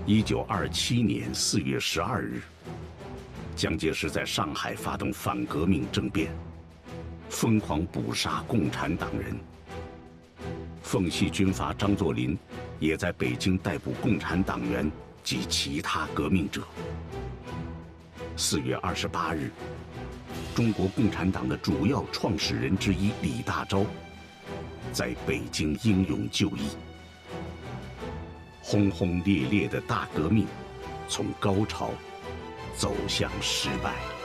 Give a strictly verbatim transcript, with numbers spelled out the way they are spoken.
一九二七年四月十二日，蒋介石在上海发动反革命政变，疯狂捕杀共产党人。奉系军阀张作霖也在北京逮捕共产党员及其他革命者。四月二十八日，中国共产党的主要创始人之一李大钊在北京英勇就义。轰轰烈烈的大革命从高潮走向失败。